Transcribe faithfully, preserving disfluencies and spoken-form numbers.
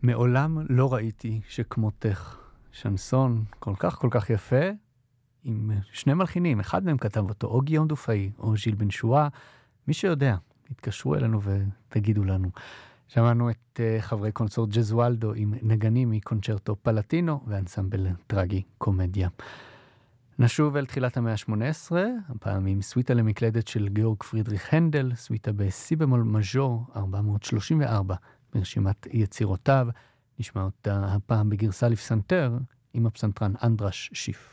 מעולם לא ראיתי שכמותך. שנסון כל כך כל כך יפה, עם שני מלחינים, אחד מהם כתב אותו, או גיון דופאי, או ז'יל בן שואה, מי שיודע, התקשרו אלינו ותגידו לנו. שמענו את uh, חברי קונצרט ג'זואלדו עם נגנים מקונצ'רטו פלטינו, ואנסמבל טרגי קומדיה. נשוב אל תחילת המאה ה-שמונה עשרה, הפעם עם סוויטה למקלדת של גאורג פרידריך הנדל, סוויטה בסי במול מז'ור ארבע מאות שלושים וארבע, ברשימת יצירותיו. נשמע אותה הפעם בגרסה לפסנתר, עם הפסנתרן אנדרש שיף.